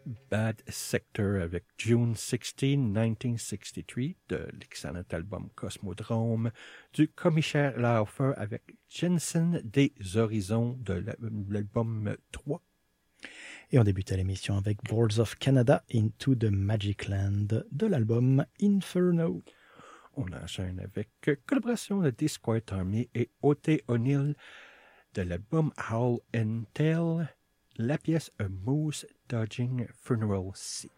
Bad Sector avec June 16, 1963 de l'excellent album Cosmodrome, du commissaire Laufer avec Jensen des Horizons de l'album 3. Et on débutait l'émission avec Boards of Canada, Into the Magic Land de l'album Inferno. On enchaîne avec collaboration de Disquiet Army et O.T. O'Neill de l'album Howl and Tell, la pièce A Moose Dodging Funeral Sea.